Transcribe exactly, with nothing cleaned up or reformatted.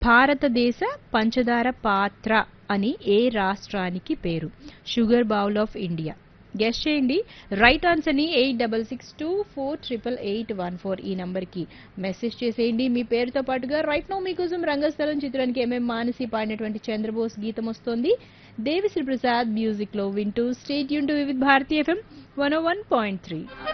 భారతదేశ పంచదార పాత్ర అని ఏ రాష్ట్రానికి పేరు? Sugar bowl of India. Guess చేయండి. రైట్ ఆన్సర్ ని eight double six two four triple eight one four ఈ నంబర్ కి మెసేజ్ చేసేయండి మీ పేరుతో పాటుగా. రైట్ నో మీకోసం రంగస్థలం చిత్రానికి ఎంఎం మానసి పాడినటువంటి చంద్రబోస్ గీతం వస్తోంది. దేవిశ్రీ ప్రసాద్ మ్యూజిక్ లో వింటూ state Yoon to with Bharati FM one oh one point three.